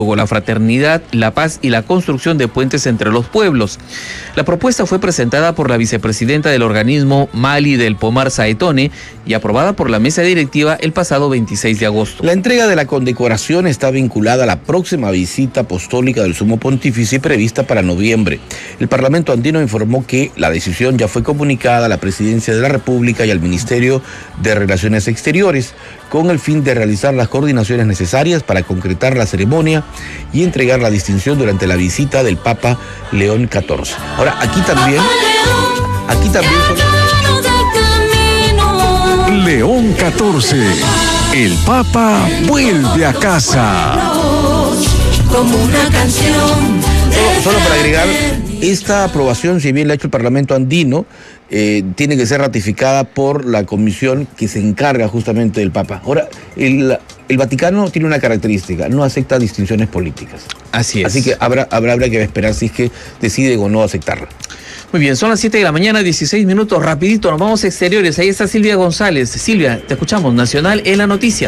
la fraternidad, la paz y la construcción de puentes entre los pueblos. La propuesta fue presentada por la vicepresidenta del organismo, Mali del Pomar Saetone, y aprobada por la mesa directiva el pasado 26 de agosto. La entrega de la condecoración está vinculada a la próxima visita apostólica del Sumo Pontífice prevista para noviembre. El Parlamento andino informó que la decisión ya fue comunicada a la Presidencia de la República y al Ministerio de Relaciones Exteriores, con el fin de realizar las coordinaciones necesarias para concretar la ceremonia y entregar la distinción durante la visita del Papa León XIV. Ahora, aquí también León XIV, el Papa vuelve a casa. Como una canción. Solo para agregar, esta aprobación, si bien la ha hecho el Parlamento andino, tiene que ser ratificada por la comisión que se encarga justamente del Papa. Ahora, el Vaticano tiene una característica, no acepta distinciones políticas. Así es. Así que habrá que esperar si es que decide o no aceptarla. Muy bien, son las 7 de la mañana, 16 minutos, rapidito, nos vamos a exteriores. Ahí está Silvia González. Silvia, te escuchamos, Nacional en la noticia.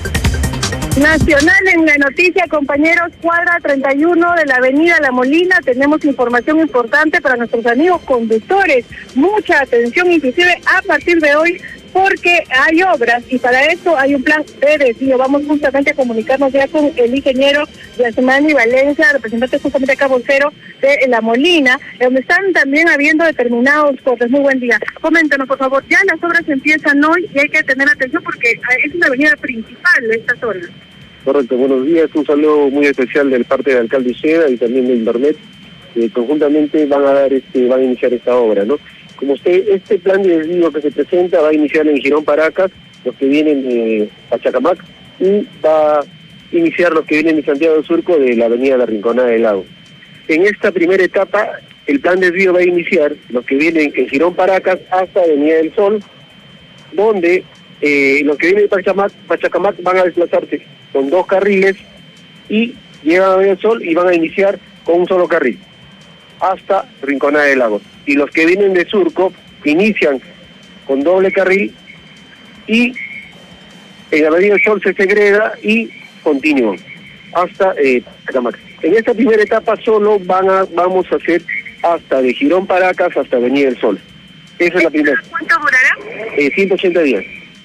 Nacional en la noticia, compañeros, cuadra 31 de la avenida La Molina, tenemos información importante para nuestros amigos conductores, mucha atención inclusive a partir de hoy, porque hay obras y para eso hay un plan de desvío. Vamos justamente a comunicarnos ya con el ingeniero Yasmani Valencia, representante justamente acá vocero de La Molina, donde están también habiendo determinados cortes. Muy buen día. Coméntanos, por favor, ya las obras empiezan hoy y hay que tener atención porque es una avenida principal de esta zona. Correcto, buenos días, un saludo muy especial del parte del alcalde Iceda y también de Internet, que conjuntamente van a iniciar esta obra, ¿no? Como este plan de desvío que se presenta va a iniciar en Girón Paracas, los que vienen de Pachacamac, y va a iniciar los que vienen de Santiago del Surco de la avenida La Rinconada del Lago. En esta primera etapa, el plan de desvío va a iniciar los que vienen en Girón Paracas hasta Avenida del Sol, donde los que vienen de Pachacamac van a desplazarse con 2 carriles y llegan a Avenida del Sol y van a iniciar con un solo carril hasta Rinconada del Lago. Y los que vienen de Surco inician con doble carril y en Avenida del Sol se segrega y continúan hasta Pachacamac. En esta primera etapa solo vamos a hacer hasta de Girón Paracas hasta Avenida del Sol. Esa es la primera. ¿Cuánto durará? 180 días.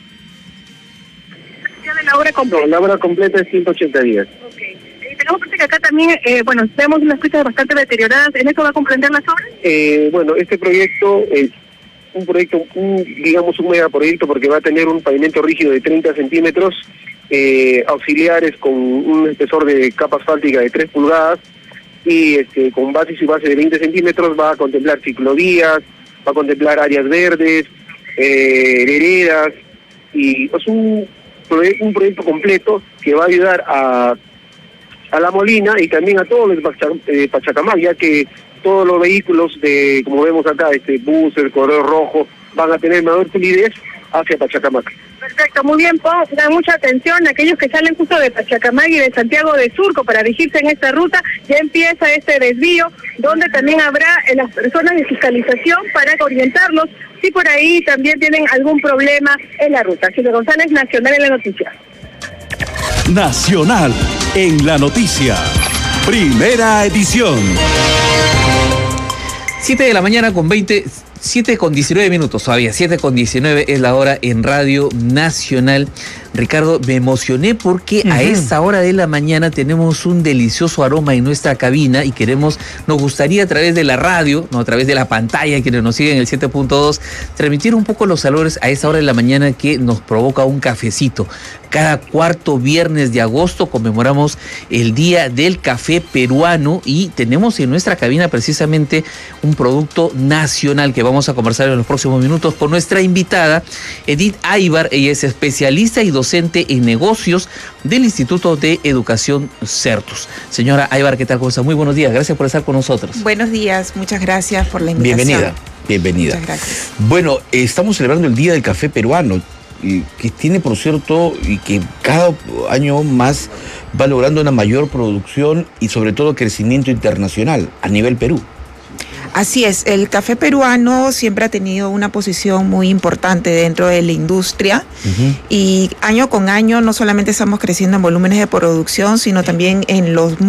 De la obra completa. No, la obra completa es 180 días. Okay. Tenemos que acá también, vemos unas pistas bastante deterioradas. ¿En eso va a comprender las obras? Bueno, este proyecto es un megaproyecto porque va a tener un pavimento rígido de 30 centímetros, auxiliares con un espesor de capa asfáltica de 3 pulgadas y con base y base de 20 centímetros va a contemplar ciclovías, va a contemplar áreas verdes, veredas y es un proyecto completo que va a ayudar a La Molina y también a todos los de Pachacamac, ya que todos los vehículos como vemos acá, bus, el corredor rojo, van a tener mayor fluidez hacia Pachacamac. Perfecto, muy bien, pongan mucha atención a aquellos que salen justo de Pachacamac y de Santiago de Surco para dirigirse en esta ruta. Ya empieza este desvío, donde también habrá las personas de fiscalización para orientarlos si por ahí también tienen algún problema en la ruta. Silvia González, Nacional en la noticia. Nacional en la noticia. Primera edición. 7 de la mañana con 19 minutos todavía, 7:19 es la hora en Radio Nacional. Ricardo, me emocioné porque a esta hora de la mañana tenemos un delicioso aroma en nuestra cabina y nos gustaría a través de la radio, no a través de la pantalla, quienes nos siguen en el 7.2, transmitir un poco los sabores a esta hora de la mañana que nos provoca un cafecito. Cada cuarto viernes de agosto conmemoramos el Día del Café Peruano y tenemos en nuestra cabina precisamente un producto nacional que vamos a conversar en los próximos minutos con nuestra invitada, Edith Aybar. Ella es especialista y docente en negocios del Instituto de Educación Certus. Señora Aybar, ¿qué tal? ¿Cómo está? Muy buenos días, gracias por estar con nosotros. Buenos días, muchas gracias por la invitación. Bienvenida. Muchas gracias. Bueno, estamos celebrando el Día del Café Peruano, que tiene, por cierto, y que cada año más va logrando una mayor producción y sobre todo crecimiento internacional a nivel Perú. Así es, el café peruano siempre ha tenido una posición muy importante dentro de la industria y año con año no solamente estamos creciendo en volúmenes de producción, sino también en los